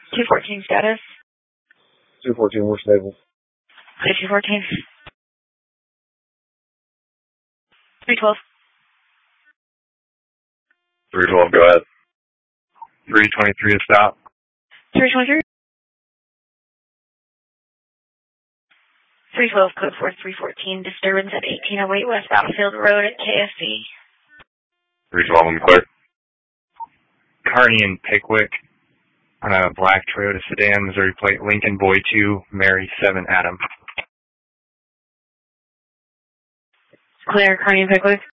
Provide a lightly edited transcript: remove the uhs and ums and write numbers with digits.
214 status. 214, we're stable. 214. 312. 312, go ahead. 323 to stop. 323. 312, code 4314, disturbance at 1808 West Battlefield Road at KFC. 312, I'm clear. Carney and Pickwick on a black Toyota sedan, Missouri plate, Lincoln Boy 2, Mary 7, Adam. Clear, Carney and Pickwick.